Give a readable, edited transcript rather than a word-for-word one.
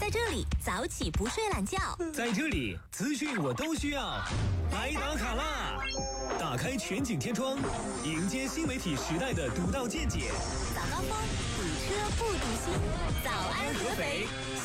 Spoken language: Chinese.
在这里早起不睡懒觉， 在这里资讯我都需要。来打卡啦！打开全景天窗，迎接新媒体时代的独到见解。 早高峰，堵车不堵心。早安合肥，